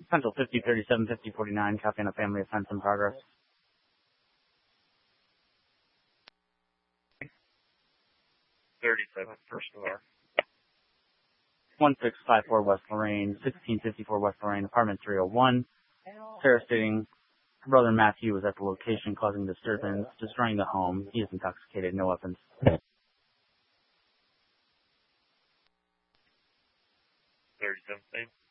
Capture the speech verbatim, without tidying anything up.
Central fifty thirty-seven fifty forty-nine, copy on a family offense in progress. thirty-seven, first floor. one six five four West Lorraine, sixteen fifty-four West Lorraine, apartment three oh one. Sarah stating her brother Matthew was at the location causing disturbance, destroying the home. He is intoxicated, no weapons. thirty-seven, same.